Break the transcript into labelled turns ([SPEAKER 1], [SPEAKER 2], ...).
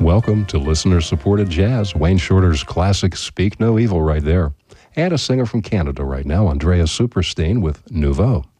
[SPEAKER 1] Welcome to listener-supported jazz. Wayne Shorter's classic Speak No Evil right there. And a singer from Canada right now, Andrea Superstein with Nouveau.